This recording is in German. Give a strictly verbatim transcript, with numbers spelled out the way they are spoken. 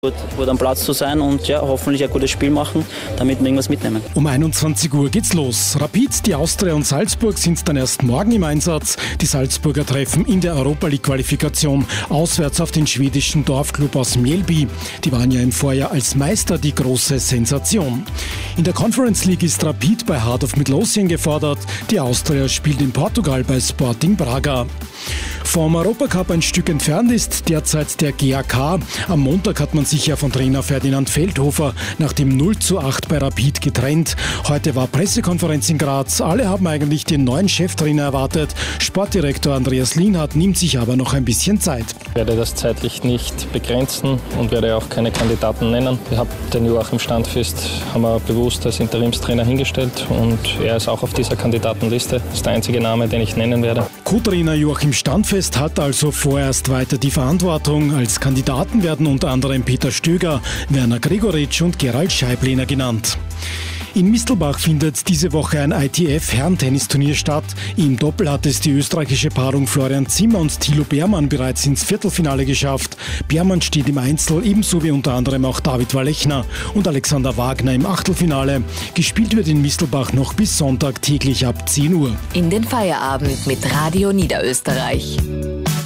Gut, gut am Platz zu sein und ja, hoffentlich ein gutes Spiel machen, damit wir irgendwas mitnehmen. Um einundzwanzig Uhr geht's los. Rapid, die Austria und Salzburg sind dann erst morgen im Einsatz. Die Salzburger treffen in der Europa League Qualifikation auswärts auf den schwedischen Dorfclub aus Mjällby. Die waren ja im Vorjahr als Meister die große Sensation. In der Conference League ist Rapid bei Heart of Midlothian gefordert. Die Austria spielt in Portugal bei Sporting Braga. Vom Europacup ein Stück entfernt ist derzeit der G A K. Am Montag hat man sich ja von Trainer Ferdinand Feldhofer nach dem null zu acht bei Rapid getrennt. Heute war Pressekonferenz in Graz. Alle haben eigentlich den neuen Cheftrainer erwartet. Sportdirektor Andreas Lienhardt nimmt sich aber noch ein bisschen Zeit. Ich werde das zeitlich nicht begrenzen und werde auch keine Kandidaten nennen. Ich habe den Joachim Standfest haben wir bewusst als Interimstrainer hingestellt und er ist auch auf dieser Kandidatenliste. Das ist der einzige Name, den ich nennen werde. Co-Trainer Joachim Standfest hat also vorerst weiter die Verantwortung. Als Kandidaten werden unter anderem Peter Stöger, Werner Gregoritsch und Gerald Scheiblener genannt. In Mistelbach findet diese Woche ein I T F-Herrentennisturnier statt. Im Doppel hat es die österreichische Paarung Florian Zimmer und Thilo Beermann bereits ins Viertelfinale geschafft. Beermann steht im Einzel, ebenso wie unter anderem auch David Walechner und Alexander Wagner im Achtelfinale. Gespielt wird in Mistelbach noch bis Sonntag täglich ab zehn Uhr. In den Feierabend mit Radio Niederösterreich.